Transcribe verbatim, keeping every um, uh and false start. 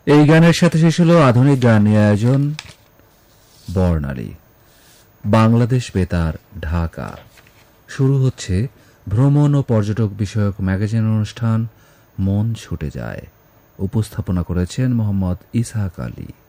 এই গানের সাথে শেষ হল আধুনিক গান নিয়ে আয়োজন বর্ণালী। বাংলাদেশ বেতার, ঢাকা। শুরু হচ্ছে ভ্রমণ ও পর্যটক বিষয়ক ম্যাগাজিন অনুষ্ঠান মন ছুটে যায়। উপস্থাপনা করেছেন মোহাম্মদ ইসহাক আলী।